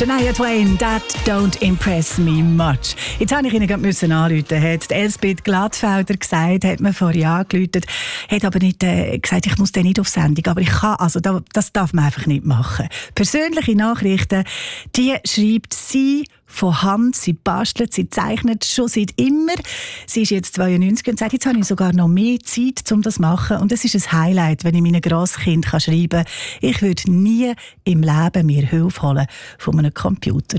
Shania Twain, «That don't impress me much». Jetzt musste ich Ihnen gerade anrufen. Hat Elsbeth Glattfelder gesagt, hat mir vorher angerufen, hat aber nicht gesagt, ich muss dann nicht auf Sendung. Aber ich kann, also das darf man einfach nicht machen. Persönliche Nachrichten, die schreibt sie von Hand, sie bastelt, sie zeichnet schon seit immer. Sie ist jetzt 92 und sagt, jetzt habe ich sogar noch mehr Zeit, um das zu machen. Und es ist ein Highlight, wenn ich meinem Grosskind schreiben kann, ich würde nie im Leben mir Hilfe holen von einem Computer.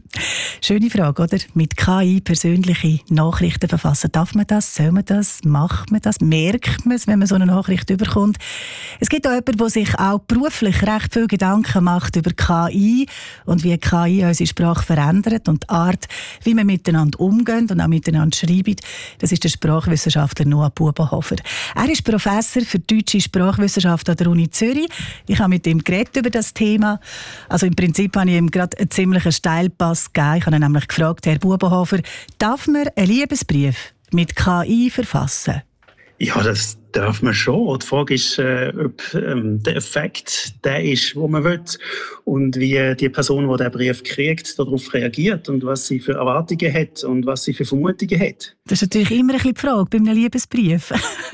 Schöne Frage, oder? Mit KI persönliche Nachrichten verfassen. Darf man das? Soll man das? Macht man das? Merkt man es, wenn man so eine Nachricht überkommt? Es gibt auch jemanden, der sich auch beruflich recht viel Gedanken macht über KI und wie KI unsere Sprache verändert und die Art, wie wir miteinander umgehen und auch miteinander schreiben. Das ist der Sprachwissenschaftler Noah Bubenhofer. Er ist Professor für deutsche Sprachwissenschaft an der Uni Zürich. Ich habe mit ihm geredet über das Thema. Also im Prinzip habe ich ihm gerade einen ziemlichen Steilpass gegeben. Ich habe ihn nämlich gefragt, Herr Bubenhofer, darf man einen Liebesbrief mit KI verfassen? Ja, das darf man schon. Die Frage ist, ob der Effekt der ist, den man will und wie die Person, die den Brief kriegt, darauf reagiert und was sie für Erwartungen hat und was sie für Vermutungen hat. Das ist natürlich immer ein bisschen die Frage bei einem Liebesbrief.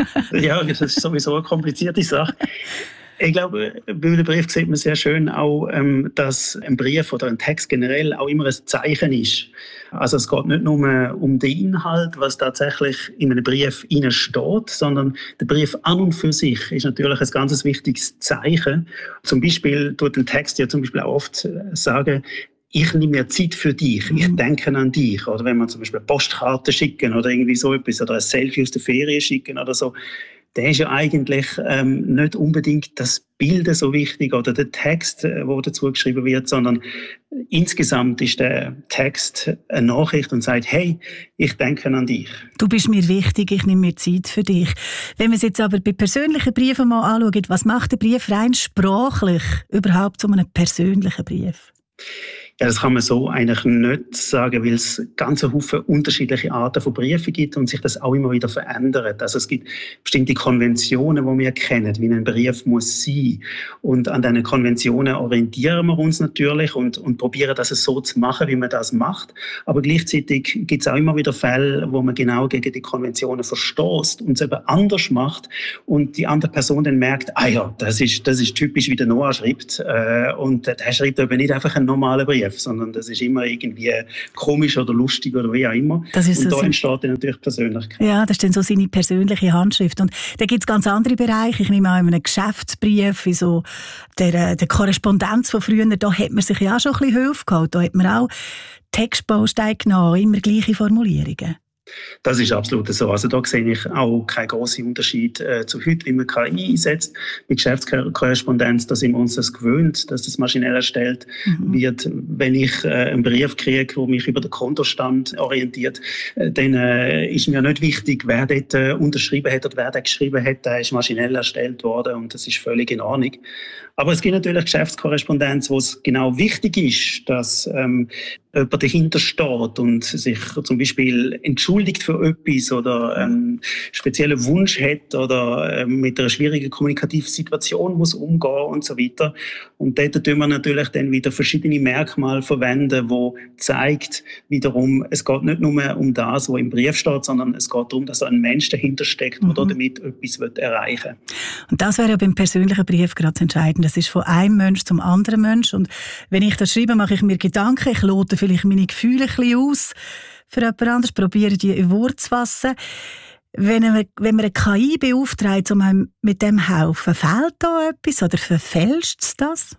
Ja, das ist sowieso eine komplizierte Sache. Ich glaube, bei einem Brief sieht man sehr schön auch, dass ein Brief oder ein Text generell auch immer ein Zeichen ist. Also es geht nicht nur um den Inhalt, was tatsächlich in einem Brief steht, sondern der Brief an und für sich ist natürlich ein ganz wichtiges Zeichen. Zum Beispiel tut ein Text ja zum Beispiel auch oft sagen, ich nehme mir Zeit für dich, ich denke an dich. Oder wenn man zum Beispiel Postkarten schicken oder irgendwie so etwas oder ein Selfie aus der Ferien schicken oder so, der ist ja eigentlich nicht unbedingt das Bild so wichtig oder der Text, der dazu geschrieben wird, sondern insgesamt ist der Text eine Nachricht und sagt, hey, ich denke an dich. Du bist mir wichtig, ich nehme mir Zeit für dich. Wenn wir es jetzt aber bei persönlichen Briefen mal anschauen, was macht der Brief rein sprachlich überhaupt zu einem persönlichen Brief? Ja, das kann man so eigentlich nicht sagen, weil es ganz viele unterschiedliche Arten von Briefen gibt und sich das auch immer wieder verändert. Also es gibt bestimmte Konventionen, die wir kennen, wie ein Brief muss sein. Und an diesen Konventionen orientieren wir uns natürlich und probieren, das so zu machen, wie man das macht. Aber gleichzeitig gibt es auch immer wieder Fälle, wo man genau gegen die Konventionen verstößt und es eben anders macht und die andere Person dann merkt, ah ja, das ist typisch, wie der Noah schreibt. Und der schreibt eben nicht einfach einen normalen Brief, sondern das ist immer irgendwie komisch oder lustig oder wie auch immer. Das ist und so da entsteht dann natürlich Persönlichkeit. Ja, das ist dann so seine persönliche Handschrift. Und da gibt es ganz andere Bereiche. Ich nehme an, in einem Geschäftsbrief, wie so der Korrespondenz von früher, da hat man sich ja auch schon ein bisschen Hilfe geholt. Da hat man auch Textbausteine genommen, immer gleiche Formulierungen. Das ist absolut so. Also da sehe ich auch keinen grossen Unterschied zu heute, wie man KI einsetzt. Mit Geschäftskorrespondenz, da sind wir uns das gewöhnt, dass das maschinell erstellt wird. Wenn ich einen Brief kriege, der mich über den Kontostand orientiert, dann ist mir nicht wichtig, wer dort unterschrieben hat oder wer dort geschrieben hat. Der ist maschinell erstellt worden und das ist völlig in Ordnung. Aber es gibt natürlich Geschäftskorrespondenz, wo es genau wichtig ist, dass jemand dahinter steht und sich zum Beispiel entschuldigt für etwas oder einen speziellen Wunsch hat oder mit einer schwierigen kommunikativen Situation muss umgehen und so weiter. Und dort tun wir natürlich dann wieder verschiedene Merkmale verwenden, wo zeigt wiederum, es geht nicht nur um das, was im Brief steht, sondern es geht darum, dass ein Mensch dahinter steckt, der damit etwas erreichen will. Und das wäre ja beim persönlichen Brief gerade entscheidend. Das ist von einem Mensch zum anderen Mensch. Und wenn ich das schreibe, mache ich mir Gedanken, ich lote vielleicht meine Gefühle ein bisschen aus für jemand anderes, probiere die in Worte zu fassen. Wenn man eine KI beauftragt, um mit dem helfen, fehlt da etwas oder verfälscht es das?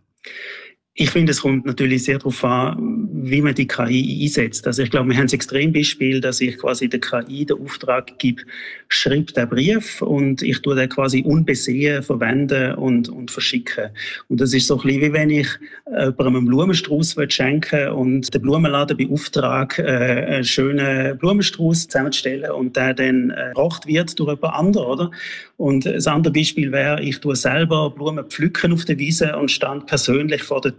Ich finde, es kommt natürlich sehr darauf an, wie man die KI einsetzt. Also ich glaube, wir haben das Extrembeispiel, dass ich quasi der KI den Auftrag gebe, schreib den Brief und ich tue den quasi unbesehen verwenden und verschicken. Und das ist so ein bisschen, wie wenn ich jemandem einen Blumenstrauß schenken und den Blumenladen beauftrage, einen schönen Blumenstrauß zusammenzustellen und der dann gebracht wird durch jemand anderen, oder? Und das andere Beispiel wäre, ich tue selber Blumen pflücken auf der Wiese und stand persönlich vor der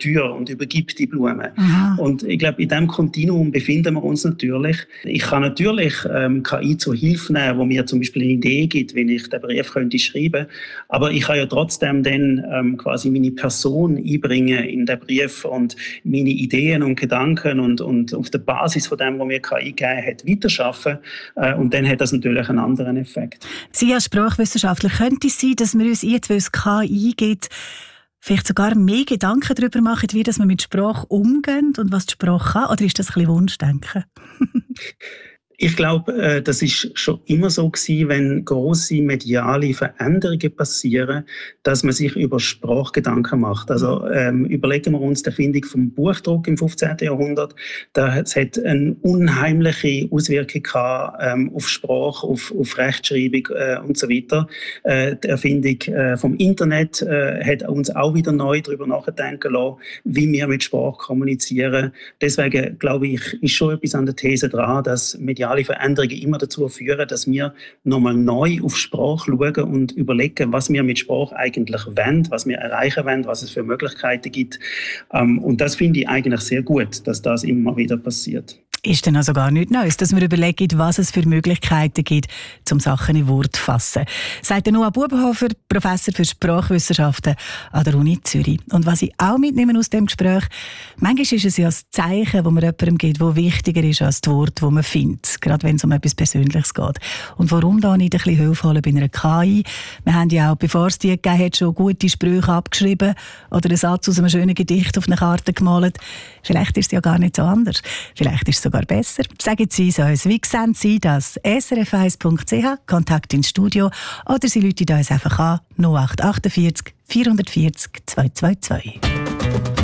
Tür und übergib die Blume. Und ich glaube, in diesem Kontinuum befinden wir uns natürlich. Ich kann natürlich KI zur Hilfe nehmen, wo mir zum Beispiel eine Idee gibt, wie ich den Brief könnte schreiben. Aber ich kann ja trotzdem dann quasi meine Person einbringen in den Brief und meine Ideen und Gedanken und auf der Basis von dem, was mir KI gegeben hat, weiterarbeiten. Und dann hat das natürlich einen anderen Effekt. Sie als Sprachwissenschaftler, könnte es sein, dass wir uns jetzt, weil es KI gibt, vielleicht sogar mehr Gedanken darüber machen, wie dass wir mit Sprache umgehen und was die Sprache kann? Oder ist das ein bisschen Wunschdenken? Ich glaube, das ist schon immer so gewesen, wenn grosse mediale Veränderungen passieren, dass man sich über Sprache Gedanken macht. Also überlegen wir uns die Erfindung vom Buchdruck im 15. Jahrhundert. Das hat eine unheimliche Auswirkung gehabt, auf Sprache, auf Rechtschreibung und so weiter. Die Erfindung vom Internet hat uns auch wieder neu darüber nachdenken lassen, wie wir mit Sprache kommunizieren. Deswegen glaube ich, ist schon etwas an der These dran, dass mediale Veränderungen immer dazu führen, dass wir nochmal neu auf Sprache schauen und überlegen, was wir mit Sprache eigentlich wollen, was wir erreichen wollen, was es für Möglichkeiten gibt. Und das finde ich eigentlich sehr gut, dass das immer wieder passiert. Ist denn also gar nichts Neues, dass wir überlegen, was es für Möglichkeiten gibt, um Sachen in Worte zu fassen. Sagt Noah Bubenhofer, Professor für Sprachwissenschaften an der Uni Zürich. Und was ich auch mitnehme aus dem Gespräch, manchmal ist es ja das Zeichen, das man jemandem gibt, das wichtiger ist als das Wort, das man findet. Gerade wenn es um etwas Persönliches geht. Und warum da nicht ein bisschen Hilfe holen bei einer KI? Wir haben ja auch, bevor es die gegeben hat, schon gute Sprüche abgeschrieben oder einen Satz aus einem schönen Gedicht auf eine Karte gemalt. Vielleicht ist es ja gar nicht so anders. Vielleicht ist es sogar besser. Sagen Sie es uns. Wie sehen Sie das? srf1.ch, Kontakt ins Studio, oder Sie rufen uns einfach an 0848 440 222.